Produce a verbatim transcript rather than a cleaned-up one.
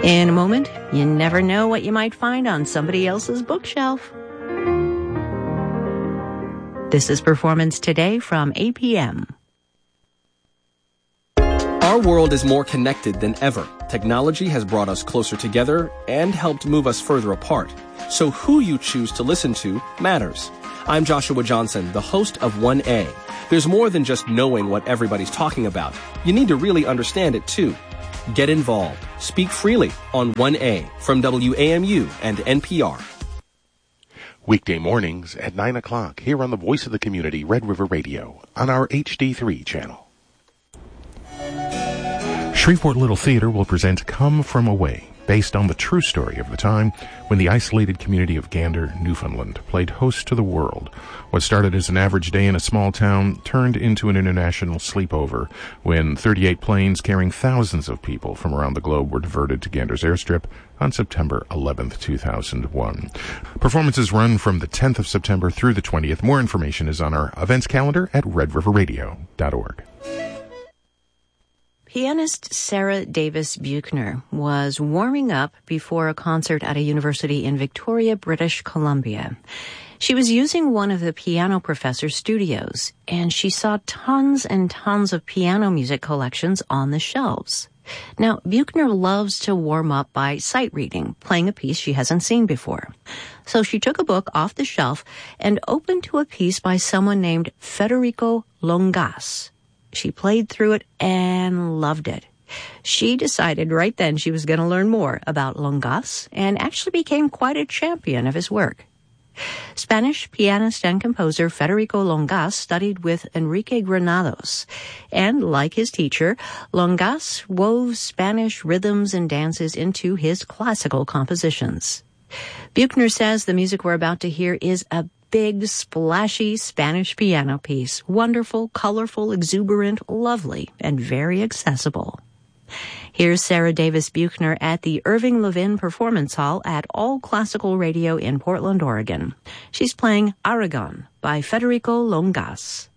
In a moment, you never know what you might find on somebody else's bookshelf. This is Performance Today from A P M. Our world is more connected than ever. Technology has brought us closer together and helped move us further apart. So who you choose to listen to matters. I'm Joshua Johnson, the host of one A. There's more than just knowing what everybody's talking about. You need to really understand it, too. Get involved. Speak freely on one A from W A M U and N P R. Weekday mornings at nine o'clock here on the Voice of the Community, Red River Radio, on our H D three channel. Shreveport Little Theater will present Come From Away, based on the true story of the time when the isolated community of Gander, Newfoundland, played host to the world. What started as an average day in a small town turned into an international sleepover when thirty-eight planes carrying thousands of people from around the globe were diverted to Gander's airstrip on September eleventh, two thousand one. Performances run from the tenth of September through the twentieth. More information is on our events calendar at red river radio dot org. Pianist Sarah Davis Buechner was warming up before a concert at a university in Victoria, British Columbia. She was using one of the piano professor's studios, and she saw tons and tons of piano music collections on the shelves. Now, Buechner loves to warm up by sight reading, playing a piece she hasn't seen before. So she took a book off the shelf and opened to a piece by someone named Federico Longas. She played through it and loved it. She decided right then she was going to learn more about Longas and actually became quite a champion of his work. Spanish pianist and composer Federico Longas studied with Enrique Granados, and like his teacher, Longas wove Spanish rhythms and dances into his classical compositions. Buechner says the music we're about to hear is a big, splashy Spanish piano piece. Wonderful, colorful, exuberant, lovely, and very accessible. Here's Sarah Davis Buechner at the Irving Levin Performance Hall at All Classical Radio in Portland, Oregon. She's playing Aragon by Federico Longas.